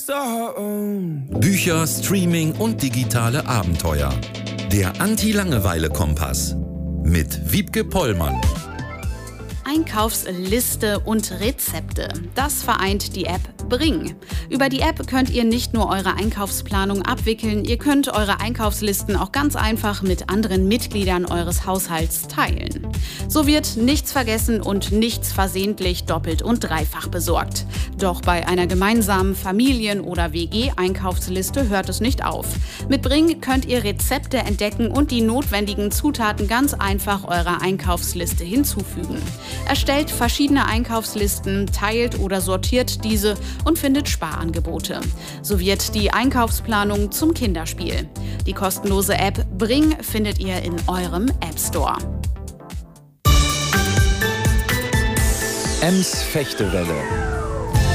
Bücher, Streaming und digitale Abenteuer. Der Anti-Langeweile-Kompass mit Wiebke Pollmann. Einkaufsliste und Rezepte. Das vereint die App Bring. Über die App könnt ihr nicht nur eure Einkaufsplanung abwickeln, ihr könnt eure Einkaufslisten auch ganz einfach mit anderen Mitgliedern eures Haushalts teilen. So wird nichts vergessen und nichts versehentlich doppelt und dreifach besorgt. Doch bei einer gemeinsamen Familien- oder WG-Einkaufsliste hört es nicht auf. Mit Bring könnt ihr Rezepte entdecken und die notwendigen Zutaten ganz einfach eurer Einkaufsliste hinzufügen. Erstellt verschiedene Einkaufslisten, teilt oder sortiert diese und findet Sparangebote. So wird die Einkaufsplanung zum Kinderspiel. Die kostenlose App Bring findet ihr in eurem App Store. Ems Fechtewelle.